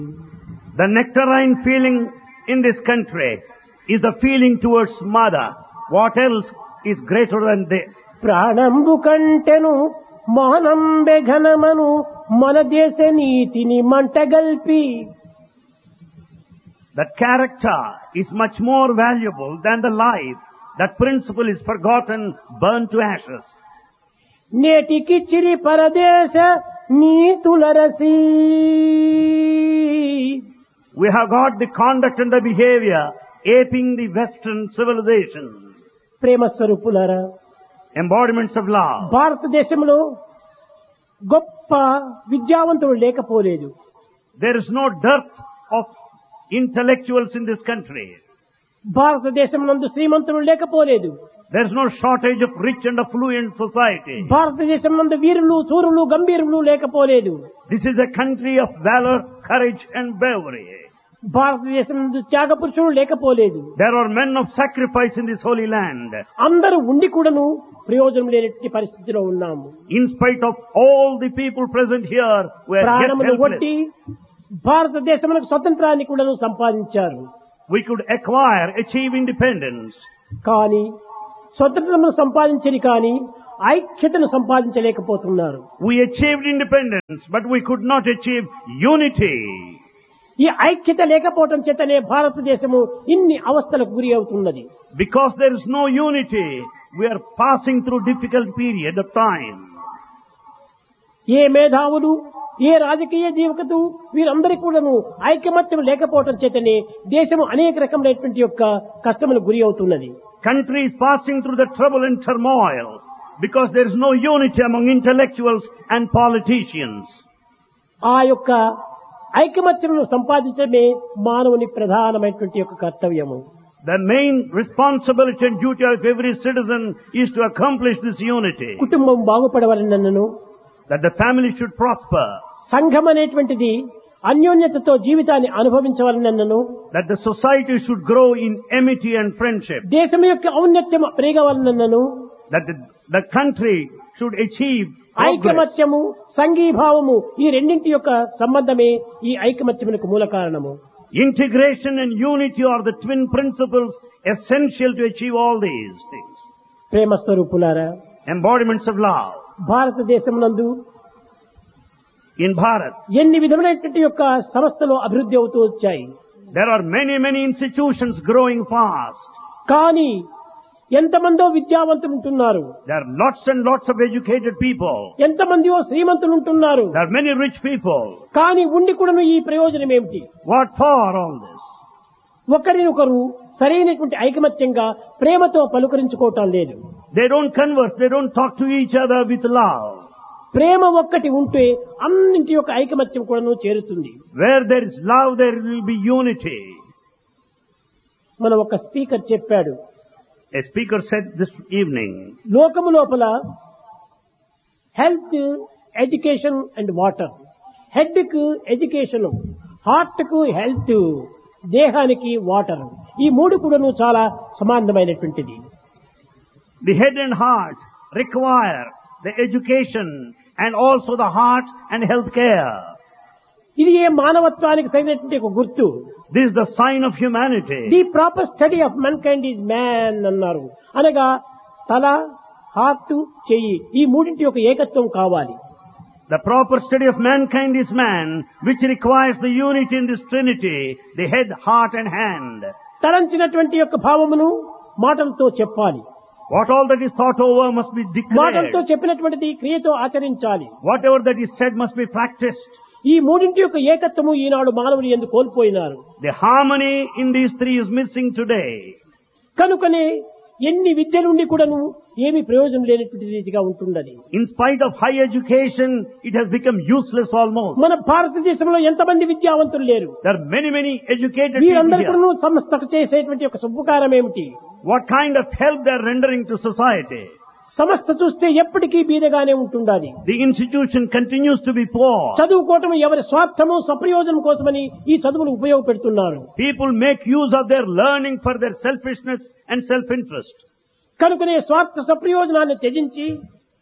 The nectarine feeling in this country is the feeling towards mother. What else is greater than this? ప్రాణంబు కంటెను మానంబె ఘనమను మన దేశ నీతిని మంటగల్పి. That character is much more valuable than the life. That principle is forgotten, burned to ashes. నేటికి చిరి పరదేశ నీతులరసి. We have got the conduct and the behavior aping the Western civilization. ప్రేమ స్వరూపులారా, Embodiments of love. భారతదేశంలో గొప్ప విద్యావంతులు లేకపోలేదు. There is no dearth of intellectuals in this country. భారతదేశం నందు శ్రీమంతులు లేకపోలేదు. There is no shortage of rich and affluent society. భారతదేశం నందు వీరులు సూరులు గంభీరులు లేకపోలేదు. This is a country of valor, courage and bravery. భారతదేశం నందు త్యాగ పురుషులు లేకపోలేదు. There are men of sacrifice in this holy land. అందరూ ఉండి కూడాను ప్రయోజనం లేని పరిస్థితిలో ఉన్నాము. In spite of all the people present here, we are yet ప్రాణములు helpless. ఒట్టి భారతదేశమునకు స్వతంత్రాన్ని కూడాను సంపాదించారు. We could acquire, achieve independence. కానీ స్వతంత్రమును సంపాదించని కానీ ఐక్యతను సంపాదించలేకపోతున్నారు. We achieved independence, but we could not achieve unity. ఈ ఐక్యత లేకపోవటం చేతనే భారతదేశము ఇన్ని అవస్థలకు గురి అవుతున్నది. Because there is no unity, we are passing through difficult period of time. ఏ మేధావులు, ఏ రాజకీయ జీవకత వీరందరికీ కూడాను ఐకమత్యం లేకపోవటం చేతనే దేశము అనేక రకమైనటువంటి యొక్క కష్టములకు గురి అవుతున్నది. Country is passing through the trouble and turmoil because there is no unity among intellectuals and politicians. ఆ యొక్క ఐకమత్యమును సంపాదించడమే మానవుని ప్రధానమైనటువంటి యొక్క కర్తవ్యము. The main responsibility and duty of every citizen is to accomplish this unity. కుటుంబం బాగుపడవలనను, That the family should prosper. సంఘం అనేటువంటిది అన్యోన్యతతో జీవితాన్ని అనుభవించవలనను, That the society should grow in amity and friendship. దేశం యొక్క ఔన్నత్యం పెరగవలనను, That the country should achieve progress. ఐకమత్యము సంఘీభావము ఈ రెండింటి యొక్క సంబంధమే ఈ ఐకమత్యమునకు మూల కారణము. Integration and unity are the twin principles essential to achieve all these things. ప్రేమ స్వరూపులారా, Embodiments of love. భారతదేశం నందు In Bharat, ఎన్ని విధములైనటువంటి యొక్క సంస్థలు అభివృద్ధి అవుతూ వచ్చాయి. there are many institutions growing fast. కానీ ఎంతమందో విద్యావంతులు ఉంటున్నారు, There are lots and lots of educated people. ఎంతమందియో శ్రీమంతులు ఉంటున్నారు. There are many rich people. కానీ ఉండి కూడాను ఈ ప్రయోజనం ఏమిటి? What for all this? ఒకరినొకరు సరైనటువంటి ఐకమత్యంగా ప్రేమతో పలుకరించుకోవటం లేదు. They don't converse, they don't talk to each other with love. ప్రేమ ఒక్కటి ఉంటే అన్నింటి యొక్క ఐకమత్యం కూడాను చేరుతుంది. Where there is love, there will be unity. మన ఒక స్పీకర్ చెప్పాడు, A speaker said this evening, లోకము లోపల health, education and water, head కు ఎడ్యుకేషన్, హార్ట్ కు హెల్త్, దేహానికి వాటర్, ఈ మూడు కూడాను చాలా సమానమైనటువంటిది. the head and heart require the education and also the heart and health care. ఇది ఏ మానవత్వానికి సరైనటువంటి ఒక గుర్తు. This is the sign of humanity. The proper study of men kind is man అన్నారు. అనగా తల, హార్ట్, చెయ్యి ఈ మూడింటి యొక్క ఏకత్వం కావాలి. The proper study of mankind is man, which requires the unity in this trinity, the head, heart and hand. తలంచినటువంటి యొక్క భావమును మాటలతో చెప్పాలి. What all that is thought over must be declared. మాటలతో చెప్పినటువంటిది క్రియతో ఆచరించాలి. Whatever that is said must be practiced. ఈ మూడింటి యొక్క ఏకత్వము ఈనాడు మానవులు ఎందుకు కోల్పోయినారు. The harmony in these three is missing today. కనుకనే ఎన్ని విద్యలుండి కూడాను ఏమి ప్రయోజనం లేనటువంటి రీతిగా ఉంటున్నది. In spite of high education, it has become useless almost. మన భారతదేశంలో ఎంతమంది విద్యావంతులు లేరు. There are many educated people వీరందరికీ here. సంస్థకు చేసేటువంటి ఒక ఉపకారం ఏమిటి? What kind of help they are rendering to society? సంస్థ చూస్తే ఎప్పటికీ బీదగానే ఉంటుండాలి. The institution continues to be poor. చదువుకోవటం ఎవరి స్వార్థము సప్రయోజనం కోసమని ఈ చదువులు ఉపయోగపెడుతున్నారు. People make use of their learning for their selfishness and self-interest. కనుకనే స్వార్థ సప్రయోజనాన్ని త్యజించి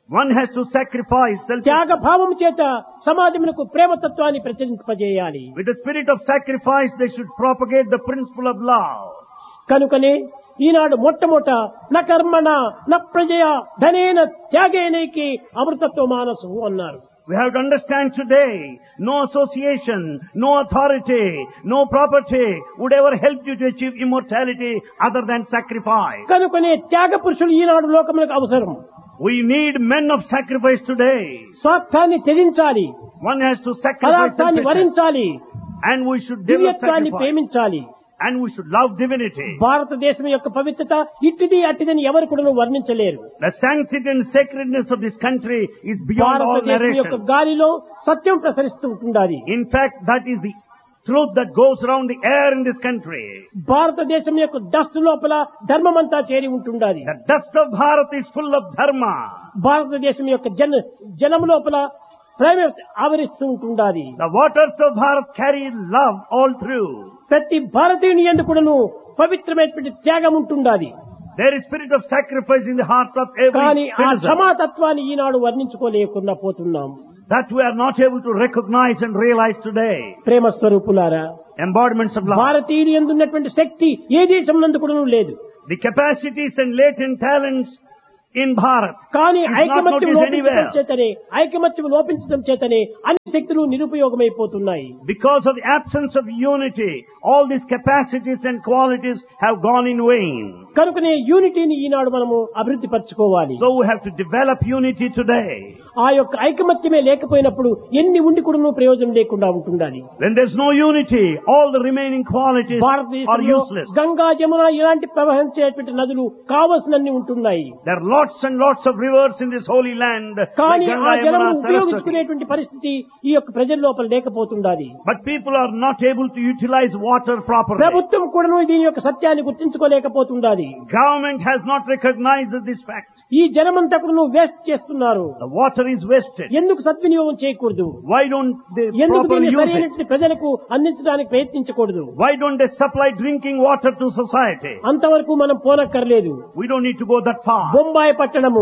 One has to sacrifice self త్యాగ భావం చేత సమాజమునకు ప్రేమతత్వాన్ని ప్రచరింపజేయాలి. with the spirit of sacrifice. They should propagate the principle of love. కనుకనే ఈనాడు మొట్టమొదట న కర్మణ న ప్రజయా ధనేన త్యాగేనైకి అమృతత్వ మానసు అన్నారు. We have to understand today, no association, no authority, no property would ever help you to achieve immortality other than sacrifice. కనుకనే త్యాగ పురుషులు ఈనాడు లోకములకు అవసరం. We need men of sacrifice today. స్వార్థాన్ని త్యజించాలి, One has to sacrifice పదార్థాన్ని selfishness, వరించాలి, and we should develop దివ్యత్వాన్ని sacrifice, ప్రేమించాలి. and we should love divinity. భారతదేశం యొక్క పవిత్రత ఇట్టిది అట్టిదని ఎవరు కూడా వర్ణించలేరు. The sanctity and sacredness of this country is beyond all భారతదేశం యొక్క narration. గాలిలో సత్యం ప్రసరిస్తూ ఉంటుండాలి. In fact, that is the truth that goes around the air in this country. భారతదేశం యొక్క డస్ట్ లోపల ధర్మమంతా చేరి ఉంటుండాలి. The dust of Bharat is full of dharma. భారతదేశం యొక్క జలం లోపల ప్రేమ ఆవరిస్తూ ఉంటుండాలి. The waters of Bharat carry love all through. ప్రతి భారతీయుని యందు కూడాను పవిత్రమైనటువంటి త్యాగం ఉంటుండాలి. There is spirit of sacrifice in the heart of కానీ every ఆ citizen. క్షమాతత్వాన్ని ఈనాడు వర్ణించుకోలేకుండా పోతున్నాం. That we are not able to recognize and realize today. ప్రేమ స్వరూపులారా, Embodiments of love. భారతీయుని యందు ఉన్నటువంటి శక్తి ఏ దేశం నందు కూడాను లేదు. The capacities and latent talents in Bharat కానీ is not ఐకమత్యం noticed లోపించడం anywhere. చేతనే ఐకమత్యం లోపించడం చేతనే అన్ని శక్తులు నిరుపయోగమైపోతున్నాయి. Because of the absence of unity, all these capacities and qualities have gone in vain. కనుకనే యూనిటీని ఈనాడు మనము అభివృద్ధి పరచుకోవాలి. So we have to develop unity today. ఆ యొక్క ఐకమత్యమే లేకపోయినప్పుడు ఎన్ని ఉండి కూడా ప్రయోజనం లేకుండా ఉంటుండాలి. When there's no unity, all the remaining qualities are భారతదేశంలో useless. గంగా జమున ఇలాంటి ప్రవహించేటువంటి నదులు కావలసినన్ని ఉంటున్నాయి. There are lots and lots of rivers in this holy land. Like కానీ ఆ Ganga, జలం Yamuna, Saraswati. ఉపయోగించుకునేటువంటి పరిస్థితి ఈ యొక్క ప్రజల లోపల లేకపోతుండాలి. But people are not able to utilize water properly. ప్రభుత్వం కూడా దీని యొక్క సత్యాన్ని గుర్తించుకోలేకపోతుండాలి. Government has not recognized this fact. ఈ జలమంతా కూడా వేస్ట్ చేస్తున్నారు. The water is wasted. ఎందుకు సద్వినియోగం చేయకూడదు? Why don't they ఎందుకు properly దీన్ని use it? సరైనటువంటి ప్రజలకు అందించడానికి ప్రయత్నించకూడదు? Why don't they supply drinking water to society? అంతవరకు మనం పోనక్కర్లేదు. We don't need to go that far. Bombay పట్టణము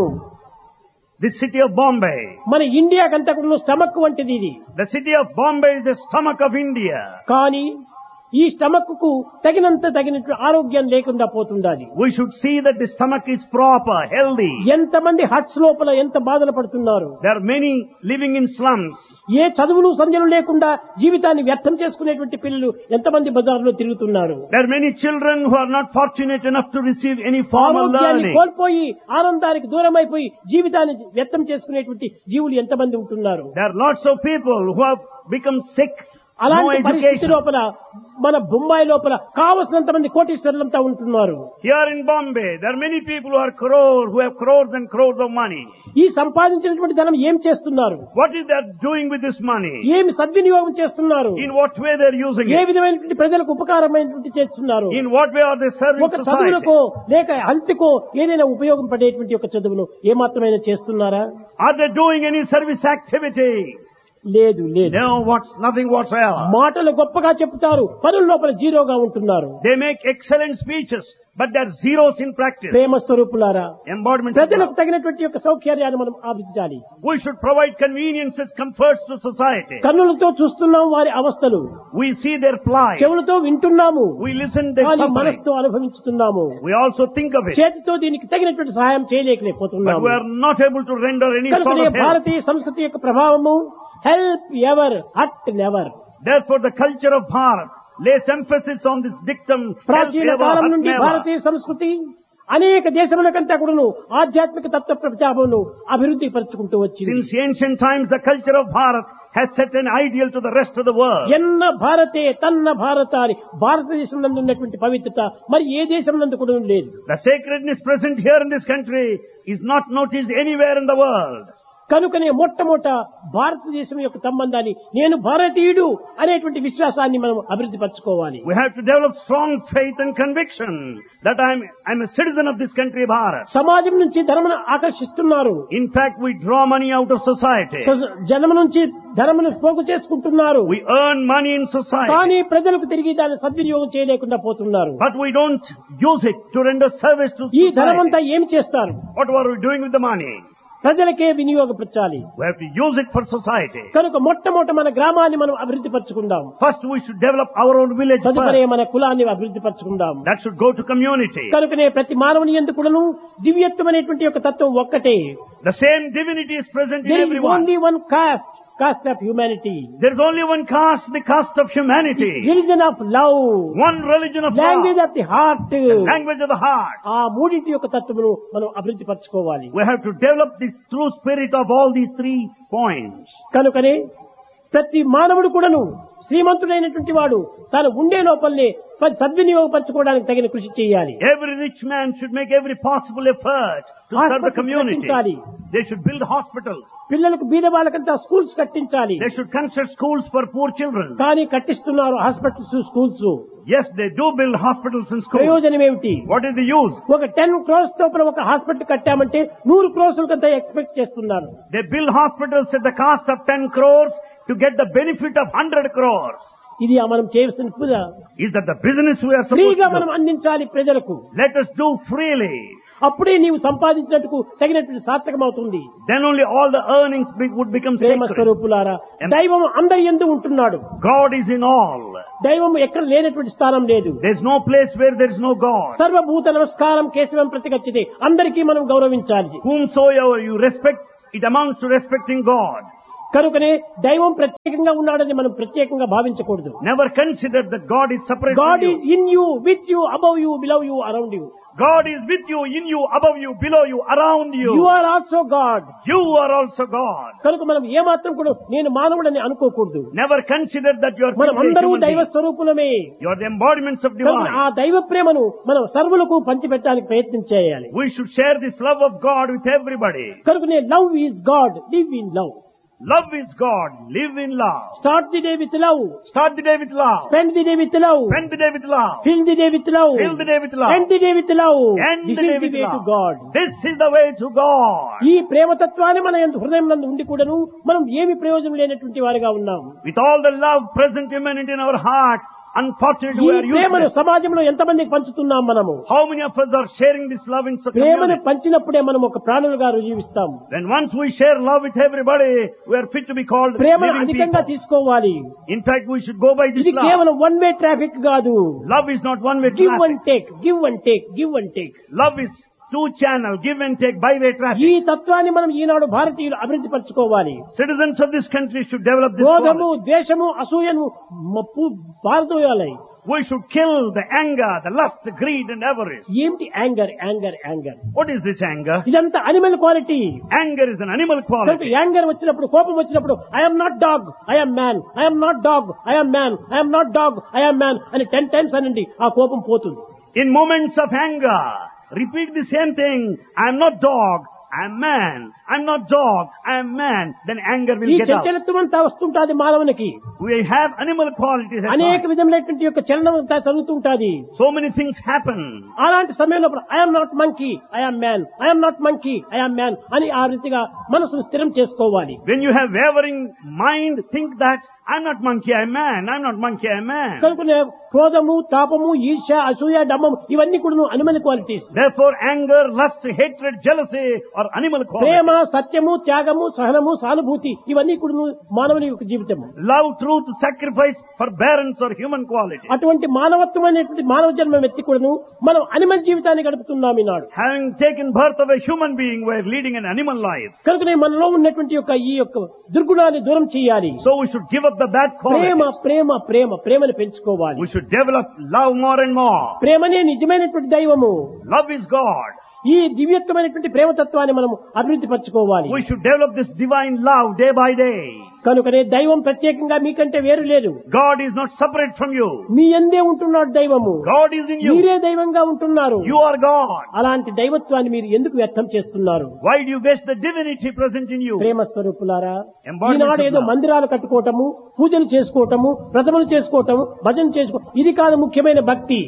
The city of Bombay. మన ఇండియాకంతా కూడా స్టమక్ వంటిది ఇది. The city of Bombay is the stomach of India. కానీ ఈ స్టమక్ కు తగినట్టు ఆరోగ్యం లేకుండా పోతుండాలి. We should see that the stomach is proper, healthy. ఎంతమంది హట్స్ లోపల ఎంత బాధలు పడుతున్నారు. There are many living in slums. ఏ చదువులు సంధ్యలు లేకుండా జీవితాన్ని వ్యర్థం చేసుకునేటువంటి పిల్లలు ఎంతమంది బజార్లో తిరుగుతున్నారు. There are many children who are not fortunate enough to receive any formal ఆరోగ్యాన్ని learning. కోల్పోయి ఆనందానికి దూరమైపోయి జీవితాన్ని వ్యర్థం చేసుకునేటువంటి జీవులు ఎంతమంది ఉంటున్నారు. There are lots of people who have become sick. No అలాంటి పరిస్థితి education. లోపల మన బొంబాయి లోపల కావలసినంత మంది కోటీశ్వరులంతా ఉంటున్నారు. Here in Bombay, there are many people who have crores and crores of money. ఈ సంపాదించినటువంటి ధనం ఏం చేస్తున్నారు? What is they doing with this money? ఏమి సద్వినియోగం చేస్తున్నారు? In what way they are using A it? విధమైనటువంటి ప్రజలకు ఉపకారమైనటువంటి చేస్తున్నారు? In what way are they serving ఒక society? చదువులకో లేక హెల్త్కో ఏదైనా ఉపయోగం పడేటువంటి ఒక చదువును ఏమాత్రమైనా చేస్తున్నారా? Are they doing any service activity? లేదు లేదు. No, nothing whatsoever. మాటలు గొప్పగా చెప్తారు, పనుల లోపల జీరోగా ఉంటున్నారు. They make excellent speeches, but they're zeros in practice. ప్రేమ స్వరూపులారా, Embodiment of ప్రజలకు love. తగినటువంటి యొక్క సౌకర్యాన్ని మనం ఆవించాలి. We should provide conveniences, comforts to society. కన్నులతో చూస్తున్నాం వారి అవస్థలు, We see their plight. చెవులతో వింటున్నాము, We listen their కానీ suffering. మనసుతో అనుభవించుతున్నాము. We also think of it. చేతితో దీనికి తగినటువంటి సహాయం But చేయలేకపోతున్నాము. we are not able to render any sort కనుక of help. భారతీయ సంస్కృతి యొక్క ప్రభావము help ever hurt never. Therefore, the culture of Bharat lays emphasis on this dictum, help ప్రాచీన ever, కాలం hurt నుండి never. భారతీయ సంస్కృతి అనేక దేశములకంతా కూడాను ఆధ్యాత్మిక తత్వ ప్రచారమును అభివృద్ధి పరుచుకుంటూ వచ్చింది. Since ancient times, the culture of Bharat has set an ideal to the rest of the world. ఎన్న భారతే తన్న భారత అని భారతదేశం నందు ఉన్నటువంటి పవిత్రత మరి ఏ దేశం నందు కూడా లేదు. The sacredness present here in this country is not noticed anywhere in the world. కనుకనే మొట్టమొదట భారతదేశం యొక్క సంబంధాన్ని నేను భారతీయుడు అనేటువంటి విశ్వాసాన్ని మనం అభివృద్ధి పరచుకోవాలి. We have to develop strong faith and conviction that I'm a citizen of this country, Bharat. సమాజం నుంచి ధర్మను ఆకర్షిస్తున్నారు. In fact, we draw money out of society. జనం నుంచి ధర్మను పోగు చేసుకుంటున్నారు. We earn money in society. కానీ ప్రజలకు తిరిగి దాన్ని సద్వినియోగం చేయలేకుండా పోతున్నారు. But we don't use it to render service to ఈ ధనమంతా society. ఏమి చేస్తారు? What were we doing with the money? ప్రజలకే వినియోగపరచాలి. We have to use it for society. కనుక మొట్టమొదట మన గ్రామాన్ని మనం అభివృద్ధి పరచుకుందాం. First we should develop our own village తదుపరి first. మన కులాన్ని అభివృద్ధి పరచుకుందాం. That should go to community. కనుకనే ప్రతి మానవుని యందు కూడాను దివ్యత్వమైనటువంటి యొక్క తత్వం ఒక్కటే. The same divinity is present in There is everyone. only one caste of humanity. There is only one caste, the caste of humanity. Religion of love. One religion of Language love. of the heart. The language of the heart. ఆ మూడింటి యొక్క తత్వమును మనం అభివృద్ధి పరచుకోవాలి. We have to develop this true spirit of all these 3 points. కనుకనే ప్రతి మానవుడు కూడాను శ్రీమంతుడైనటువంటి వాడు తాను ఉండే లోపలనే సద్వినియోగపరచుకోవడానికి తగిన కృషి చేయాలి. Every rich man should make every possible effort to serve the community. They should build hospitals. పిల్లలకు బీద వాళ్ళకంతా స్కూల్స్ కట్టించాలి. They should construct schools for poor children. కానీ కట్టిస్తున్నారు hospitals, schools. Yes, they do build hospitals and schools. ప్రయోజనం ఏమిటి? What is the use? ఒక 10 crores తోపల ఒక hospital కట్టామంటే 100 crores కంతా ఎక్స్పెక్ట్ చేస్తున్నారు. They build hospitals at the cost of 10 crores to get the benefit of 100 crores. ఇది మనం చేయవలసిన పూజ. Is that the business we are supposed ఫ్రీగా to మనం do? అందించాలి ప్రజలకు. Let us do freely. అప్పుడే నీవు సంపాదించినట్టుకు తగినటువంటి సార్థకం అవుతుంది. Then only all the earnings would become Prema sacred. స్వరూపులారా, దైవం అందరి యందు ఉంటున్నాడు. God is in all. దైవం ఎక్కడ లేనటువంటి స్థానం లేదు. There is no place where there is no God. సర్వభూత నమస్కారం కేశవం ప్రతిగచ్చితే అందరికీ మనం గౌరవించాలి. Whomsoever you respect, it amounts to respecting God. కనుకనే దైవం ప్రత్యేకంగా ఉన్నాడని మనం ప్రత్యేకంగా భావించకూడదు. Never consider that God is separate God from is you. in you, with you, above you, below you, around you. God is with you, in you, above you, below you, around you. You are also God. You are also God. కనుక మనం ఏమాత్రం కూడా నేను మానవుడని అనుకోకూడదు. Never consider that you are మనం simply a అందరూ human దైవ being. స్వరూపులమే. You are the embodiments of కనుక divine. ఆ దైవ ప్రేమను మనం సర్వులకు పంచిపెట్టడానికి ప్రయత్నం చేయాలి. We should share this love of God with everybody. కనుకనే love is God, live in love. Love is God. Live in love. Start the day with love. Start the day with love. Spend the day with love. Spend the day with love. Fill the day with love. Fill the day with love. End the day with love. End this the day is the with way to love. God. This is the way to God. ఈ ప్రేమతత్వాన్ని మన హృదయం నందు ఉండి కూడాను మనం ఏమి ప్రయోజనం లేనటువంటి వారిగా ఉన్నాం. With all the love present humanity in our heart, unfortunately ఈ we are ప్రేమను useless. సమాజంలో ఎంతమందికి పంచుతున్నాం మనము? How many of us are sharing this love in such ప్రేమను community? పంచినప్పుడే మనం ఒక ప్రాణులుగా రుజువిస్తాం. When once we share love with everybody, we are fit to be called ప్రేమను living అధికంగా people. తీసుకోవాలి. In fact, we should go by this ఇది love. కేవలం one way traffic కాదు. Love is not one-way give traffic. And take, give and take, give and take. Love is two-channel, give and take, byway ఈ traffic. తత్వాన్ని మనం ఈనాడు భారతీయులు అభివృద్ధి పరచుకోవాలి. Citizens of this country should develop this క్రోధము, quality. ద్వేషము, అసూయను పారదోయాలి. We should kill the anger, the lust, the greed and avarice. ఏమిటి anger? Anger anger What is this anger? ఇదంతా animal quality. Anger is an animal కనుక quality. Anger వచ్చినప్పుడు, కోపం వచ్చినప్పుడు I'm not dog, I'm man, I'm not dog, I'm man, I'm not dog, I'm man అని 10 times అనండి, ఆ కోపం పోతుంది. In moments of anger, repeat the same thing. I am not dog, I am man. I am not dog, I am man. Then anger will ఈ get out. చంచలత్వం అంతా వస్తుంటాది మానవునికి. We have animal qualities at అనేక heart. విధములైనటువంటి యొక్క చలనం అంతా జరుగుతుంటాది. So many things happen. అలాంటి సమయంలో I'm not monkey, I'm man, I'm not monkey, I'm man అని ఆ రీతిగా మనసును స్థిరం చేసుకోవాలి. When you have wavering mind, think that I'm not monkey, I'm man. I'm not monkey, I'm man. కనుక క్రోధము, తాపము, ఈర్ష్య, అసూయ, డమ్మం ఇవన్నీ కూడా animal qualities. Therefore, anger, lust, hatred, jealousy are animal Prema, qualities. సత్యము, త్యాగము, సహనము, సానుభూతి ఇవన్నీ కూడా మానవుని యొక్క జీవితము. Love, truth, sacrifice, forbearance are human qualities. అటువంటి మానవత్వం అనేటువంటి మానవ జన్మం ఎత్తి కూడాను మనం అనిమల్ జీవితాన్ని గడుపుతున్నాం ఈనాడు. Having taken birth of a human being, we are leading an animal life. కనుకనే మనలో ఉన్నటువంటి ఈ యొక్క దుర్గుణాన్ని దూరం చేయాలి. So we should give up the bad Prema qualities. ప్రేమ ప్రేమ ప్రేమని పెంచుకోవాలి. We should develop love more and more. ప్రేమనే నిజమైనటువంటి దైవము. Love is God. ఈ దివ్యత్వమైనటువంటి ప్రేమతత్వాన్ని మనం అభివృద్ధి పరచుకోవాలి. We should develop this divine love day by day. కనుకనే దైవం ప్రత్యేకంగా మీకంటే వేరు లేదు. God is not separate from you. మీ యందే ఉంటున్నాడు దైవము. God is in you. మీరే దైవంగా ఉంటున్నారు. You are God. అలాంటి దైవత్వాన్ని మీరు ఎందుకు వ్యర్థం చేస్తున్నారు? Why do you waste the divinity present in you? ప్రేమ స్వరూపులారా, Embodiments ఈనాడు of ఏదో love. మందిరాలు కట్టుకోవటము, పూజలు చేసుకోవటము, వ్రతములు చేసుకోవటము, భజన చేసుకోవటం ఇది కాదు ముఖ్యమైన భక్తి.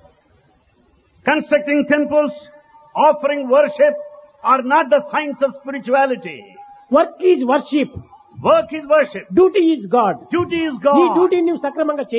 Constructing temples, offering worship are not the signs of spirituality. Work is worship, Work is worship. Duty is God. Duty is ఈ God. డ్యూటీని నువ్వు సక్రమంగా చేయి.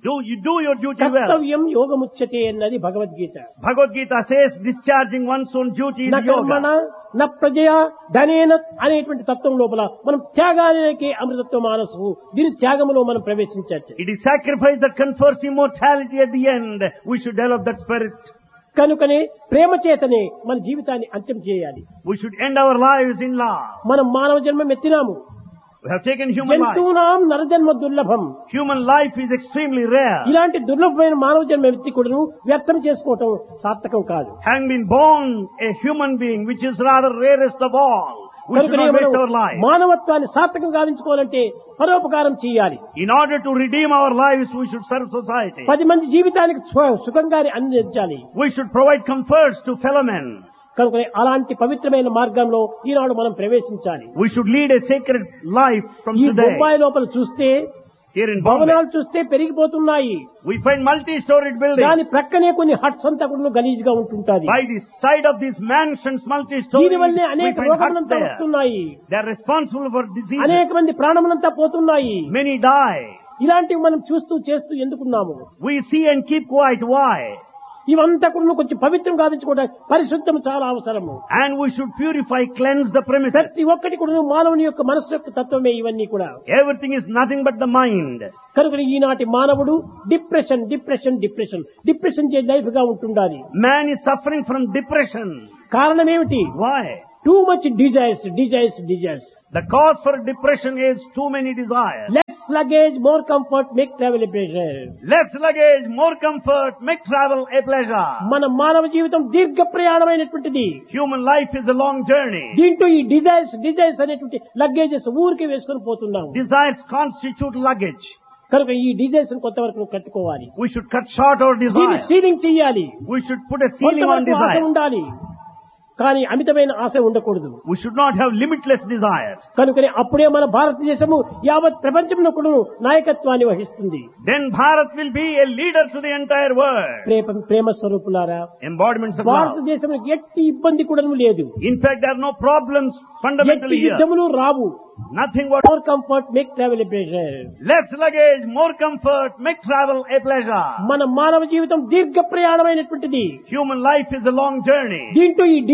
You do your duty well. కర్తవ్యం యోగముచ్యతే అన్నది Bhagavad Gita. Bhagavad Gita says discharging one's own duty is న కర్మణ yoga. న ప్రజయా ధనేన అనేటువంటి తత్వం లోపల మనం త్యాగానికి అమృతత్వ మానసు, దీని త్యాగములో మనం ప్రవేశించచ్చు. It is sacrifice that confers immortality at the end. We should develop that spirit. కనుకనే ప్రేమ చేతనే మన జీవితాన్ని అంత్యం చేయాలి. We should end our lives in love. మనం మానవ జన్మం ఎత్తినాము. We have taken human life. జంతువునాం నరజన్మ దుర్లభం. Human life is extremely rare. ఇలాంటి దుర్లభమైన మానవ జన్మ ఎత్తి కూడాను వ్యర్థం చేసుకోవటం సార్థకం కాదు. Having been born a human being, which is rather rarest of all, we should కనుకనే not waste our మనం life. మానవత్వాన్ని సార్థకం గావించుకోవాలంటే పరోపకారం చేయాలి. In order to redeem our lives, we should serve society. 10 మంది జీవితానికి సుఖంగా అందించాలి. We should provide comforts to fellow men. కనుక అలాంటి పవిత్రమైన మార్గంలో ఈనాడు మనం ప్రవేశించాలి. We should lead a sacred life from ఈ today. బొంబాయి లోపల చూస్తే Here in Bombay, భవనాలు చూస్తే పెరిగిపోతున్నాయి. we find multi-storied buildings. దాని ప్రక్కనే కొన్ని హట్స్ అంతా కూడా గలీజ్ గా ఉంటుంటాది. By the side of these mansions, multi-storied, దీని వల్లే we అనేక find huts రోగములంతా there. వస్తున్నాయి. They are responsible for diseases. అనేక మంది ప్రాణములంతా పోతున్నాయి. Many die. ఇలాంటివి మనం చూస్తూ చేస్తూ ఎందుకున్నాము? We see and keep quiet. Why? ఇవంతా కూడా కొంచెం పవిత్రం గావించుకోవడానికి పరిశుద్ధం చాలా అవసరము. And we should purify, cleanse the premises. ప్రతి ఒక్కటి కూడా మానవుని యొక్క మనస్సు యొక్క తత్వమే ఇవన్నీ కూడా. Everything is nothing but the mind. కనుక ఈనాటి మానవుడు డిప్రెషన్ డిప్రెషన్ డిప్రెషన్ డిప్రెషన్ చే లైఫ్ గా ఉంటుండాలి. Man is suffering from depression. కారణం ఏమిటి? Why? Too much desires desires desires. The cause for depression is too many desires. Less luggage more comfort make travel a pleasure. Less luggage, more comfort, make travel a pleasure. మన మానవ జీవితం దీర్ఘ ప్రయాణమైనటువంటిది. Human life is a long journey. దీంట్లో ఈ desires అనేటువంటి luggages ఊరికి వేసుకొని పోతున్నాం. Desires constitute luggage. కనుక ఈ డిజైర్స్ కొంతవరకు కట్టుకోవాలి. We should cut short our దీన్ని desires. సీలింగ్ చేయాలి. We should put a ceiling on కొంతవరకు ఆశ desire. ఉండాలి, కానీ అమితమైన ఆశ ఉండకూడదు. We should not have limitless desires. కనుకనే అప్పుడే మన భారతదేశము యావత్ ప్రపంచంలో కూడా నాయకత్వాన్ని వహిస్తుంది. Then Bharat will be a leader to the entire world. ప్రేమ స్వరూపులారా, Embodiments of love. భారతదేశంలో ఎట్టి ఇబ్బంది కూడా లేదు. In fact, there are no problems ఎట్టి fundamentally here. యుద్ధములు Rao. Nothing but more comfort make travel a pleasure. less luggage, more comfort, make travel a pleasure. మన మానవ జీవితం దీర్ఘ ప్రయాణమైనటువంటిది. Human life is a long journey. దీంట్లో ఈ